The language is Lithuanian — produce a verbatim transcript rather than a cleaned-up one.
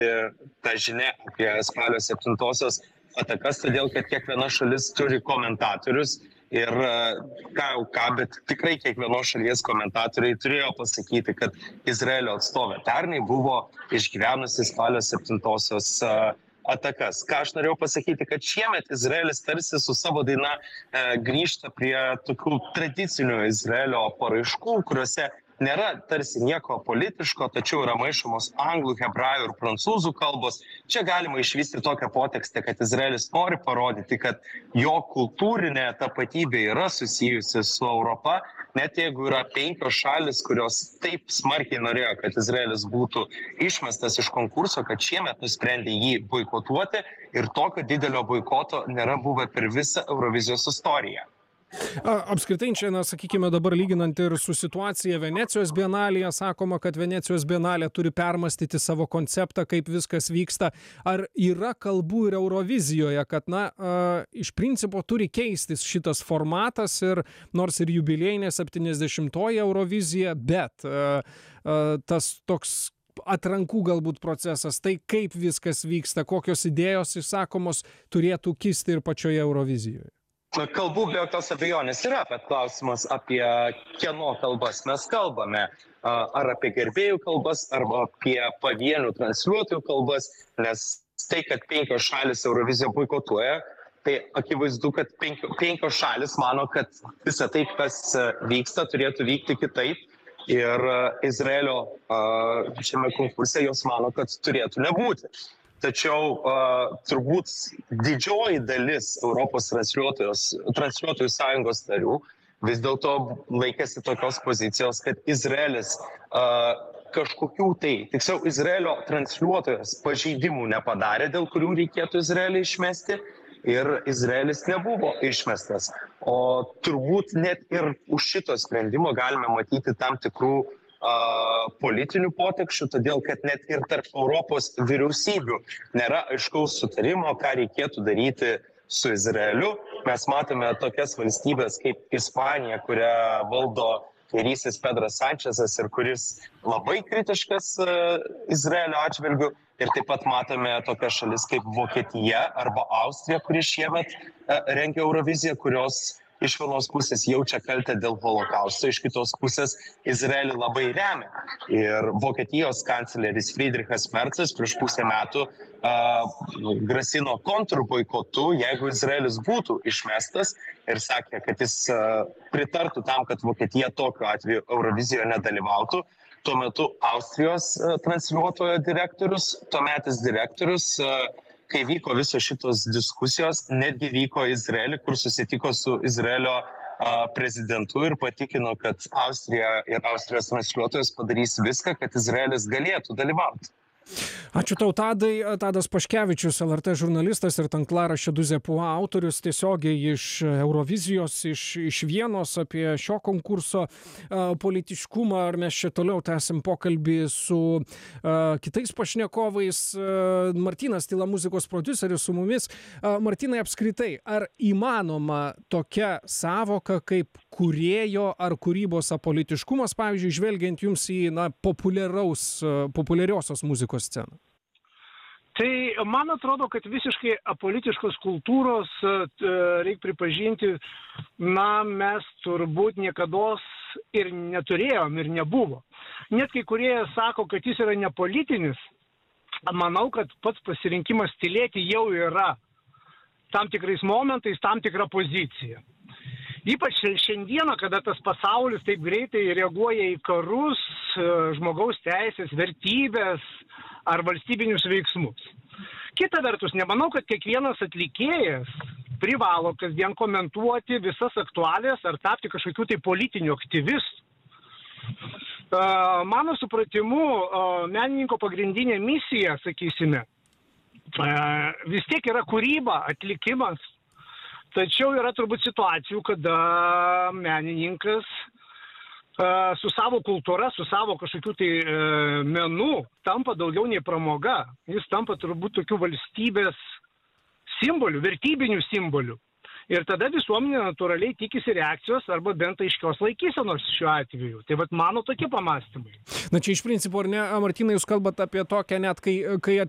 ta žinia apie spalio septintosios atakas, todėl kad kiekviena šalis turi komentatorius ir ką, ką, bet tikrai kiekvienos šalies komentatoriai turėjo pasakyti, kad Izraelio atstovė pernai buvo išgyvenusi spalio septintosios atakas. Ką aš norėjau pasakyti, kad šiemet Izraelis tarsi su savo daina e, grįžta prie tokių tradicinių Izraelio paraiškų, kuriuose nėra tarsi nieko politiško, tačiau yra maišomos anglų, hebrajų ir prancūzų kalbos. Čia galima išvysti tokią potekstę, kad Izraelis nori parodyti, kad jo kultūrinė tapatybė yra susijusi su Europa, net jeigu yra penkios šalis, kurios taip smarkiai norėjo, kad Izraelis būtų išmestas iš konkurso, kad šiemet nusprendė jį boikotuoti ir tokio didelio boikoto nėra buvę per visą Eurovizijos istoriją. Apskritai čia, na, sakykime, dabar lyginant ir su situacija Venecijos bienalėje, sakoma, kad Venecijos bienalė turi permastyti savo konceptą, kaip viskas vyksta. Ar yra kalbų ir Eurovizijoje, kad, na, iš principo turi keistis šitas formatas ir nors ir jubiliejinė septyniasdešimtoji Eurovizija, bet tas toks atrankų galbūt procesas, tai kaip viskas vyksta, kokios idėjos išsakomos turėtų kisti ir pačioje Eurovizijoje? Kalbų be jokios abejonės yra, bet klausimas apie kieno kalbas mes kalbame. Ar apie gerbėjų kalbas, arba apie pavienių transliuotojų kalbas, nes tai, kad penkios šalis Euroviziją boikotuoja, tai akivaizdu, kad penkios, penkios šalis mano, kad visa tai, kas vyksta, turėtų vykti kitaip. Ir Izraelio šiame konkurse jos mano, kad turėtų nebūti. Tačiau uh, turbūt didžioji dalis Europos transliuotojų sąjungos narių vis dėlto laikėsi tokios pozicijos, kad Izraelis uh, kažkokių tai, tiksliau, Izraelio transliuotojas pažeidimų nepadarė, dėl kurių reikėtų Izraelį išmesti, ir Izraelis nebuvo išmestas. O turbūt net ir už šito sprendimo galime matyti tam tikrų politinių potekščių, todėl kad net ir tarp Europos vyriausybių nėra aiškaus sutarimo, ką reikėtų daryti su Izraeliu. Mes matome tokias valstybės kaip Ispanija, kurią valdo kairysis Pedras Sančesas ir kuris labai kritiškas Izraelio atžvilgiu. Ir taip pat matome tokias šalis kaip Vokietija arba Austrija, kuri šiemet rengia Euroviziją, kurios iš vienos pusės jaučia kaltę dėl holokausto, iš kitos pusės Izraelį labai remia. Ir Vokietijos kancleris Friedrichas Merzas prieš pusę metų uh, grasino kontrboikotu, jeigu Izraelis būtų išmestas, ir sakė, kad jis uh, pritartų tam, kad Vokietija tokiu atveju Eurovizijoje nedalyvautų. Tuo metu Austrijos uh, transliuotojo direktorius, tuometis direktorius, uh, kai vyko visos šitos diskusijos, netgi vyko Izraelį, kur susitiko su Izraelio a, prezidentu ir patikino, kad Austrija ir Austrijos transliuotojas padarys viską, kad Izraelis galėtų dalyvauti. Ačiū tau, Tadai. Tadas Paškevičius, L R T žurnalistas ir tinklaraščio Du Zepua autorius, tiesiogiai iš Eurovizijos, iš, iš Vienos apie šio konkurso uh, politiškumą. Ar mes čia toliau tęsim pokalbį su uh, kitais pašnekovais. Uh, Martynas Tyla, muzikos prodiuseris su mumis. Uh, Martynai, apskritai, ar įmanoma tokia sąvoka kaip kūrėjo ar kūrybos apolitiškumas, pavyzdžiui, žvelgiant jums į na, populiaraus, uh, populiariosios muzikos sceną? Tai man atrodo, kad visiškai apolitiškos kultūros, reikia pripažinti, na, mes turbūt niekados ir neturėjom ir nebuvo. Net kai kurie sako, kad jis yra nepolitinis, manau, kad pats pasirinkimas tylėti jau yra tam tikrais momentais, tam tikra pozicija. Ypač šiandieną, kada tas pasaulis taip greitai reaguoja į karus, žmogaus teisės, vertybės ar valstybinius veiksmus. Kita vertus, nemanau, kad kiekvienas atlikėjas privalo kasdien komentuoti visas aktualijas ar tapti kažkokių tai politinių aktyvistų. Mano supratimu, menininko pagrindinė misija, sakysime, vis tiek yra kūryba, atlikimas. Tačiau yra turbūt situacijų, kada menininkas su savo kultūra, su savo kažkokiu tai menu tampa daugiau nei pramoga. Jis tampa turbūt tokių valstybės simbolių, vertybinių simbolių. Ir tada visuomenė natūraliai tikisi reakcijos arba bent aiškios laikysenos šiuo atveju. Tai vat mano tokie pamastymai. Na čia iš principo, ar ne, Martynai, jūs kalbat apie tokią net, kai, kai